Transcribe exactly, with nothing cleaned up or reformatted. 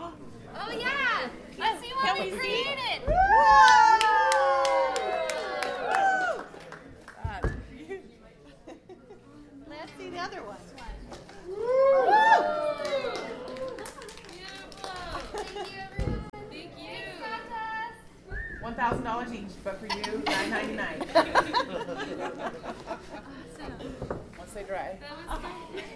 Oh yeah! Let's see what we created. Let's see the other one. One thousand dollars each, but for you, nine ninety nine. Once they dry.